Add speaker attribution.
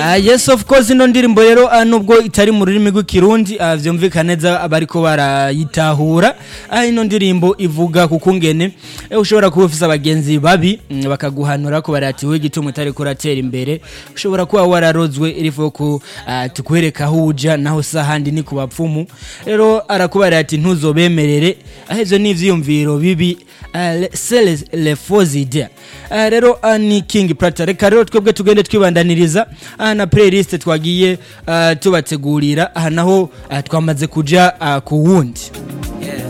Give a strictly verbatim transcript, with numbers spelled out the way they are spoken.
Speaker 1: Uh, yes of course ino ndirimbo rero uh, nubwo itari mu rurimi rw'ikirundi uh, vyumvikana neza abariko barayitahura uh, ino ndirimbo ivuga kukungene eh, ushobora kuba ufise abagenzi babi mm, bakaguhanura ko barati we gituma utari kuratera imbere ushobora kuba wararozwe irivuga ko uh, tukwereka aho uja naho sahandi ni kubapfumu rero arakubara ati ntuzobemerere ahevyo n'ivyiyumviro bibi uh, c'est les faux idées uh, rero uh, ni King Prata reka rero twebwe tugende twibandaniriza uh, na playlist twagiye uh, tubategurira aha naho uh, twamaze kuja uh, ku wundi